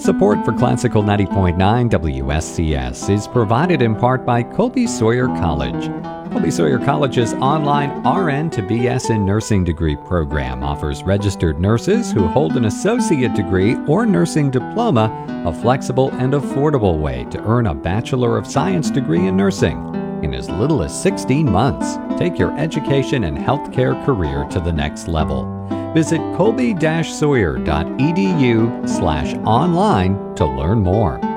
Support for Classical 90.9 WSCS is provided in part by Colby Sawyer College. Colby Sawyer College's online RN to BS in Nursing degree program offers registered nurses who hold an associate degree or nursing diploma a flexible and affordable way to earn a Bachelor of Science degree in nursing in as little as 16 months. Take your education and healthcare career to the next level. Visit colby-sawyer.edu/online to learn more.